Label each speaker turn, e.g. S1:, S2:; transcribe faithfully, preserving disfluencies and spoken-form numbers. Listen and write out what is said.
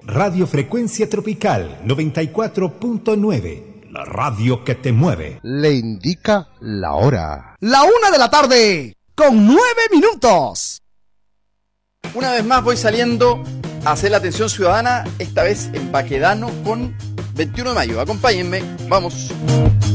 S1: Radio Frecuencia Tropical noventa y cuatro punto nueve, la radio que te mueve.
S2: Le indica la hora.
S3: La una de la tarde, con nueve minutos.
S4: Una vez más voy saliendo a hacer la atención ciudadana, esta vez en Baquedano con veintiuno de mayo. Acompáñenme, vamos.